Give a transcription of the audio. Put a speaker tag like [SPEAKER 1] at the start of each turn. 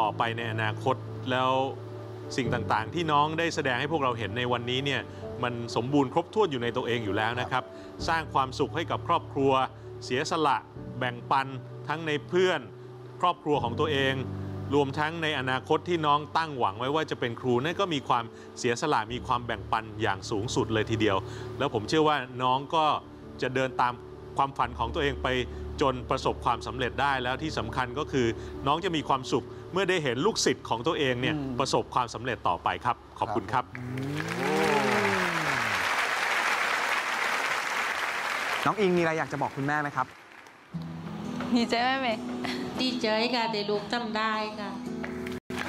[SPEAKER 1] อไปในอนาคตแล้วสิ่งต่างๆที่น้องได้แสดงให้พวกเราเห็นในวันนี้เนี่ยมันสมบูรณ์ครบถ้วนอยู่ในตัวเองอยู่แล้วนะครับสร้างความสุขให้กับครอบครัวเสียสละแบ่งปันทั้งในเพื่อนครอบครัวของตัวเองรวมทั้งในอนาคตที่น้องตั้งหวังไว้ว่าจะเป็นครูนั่นก็มีความเสียสละมีความแบ่งปันอย่างสูงสุดเลยทีเดียวแล้วผมเชื่อว่าน้องก็จะเดินตามความฝันของตัวเองไปจนประสบความสำเร็จได้แล้วที่สำคัญก็คือน้องจะมีความสุขเมื่อได้เห็นลูกศิษย์ของตัวเองเนี่ยประสบความสำเร็จต่อไปครับขอบคุณครับ
[SPEAKER 2] น้องอิงมีอะไรอยากจะบอกคุณแม่ไหมครับ
[SPEAKER 3] ดีใจไหมเมย์
[SPEAKER 4] ดีใจค่ะได้ลูกทำได้ค่ะ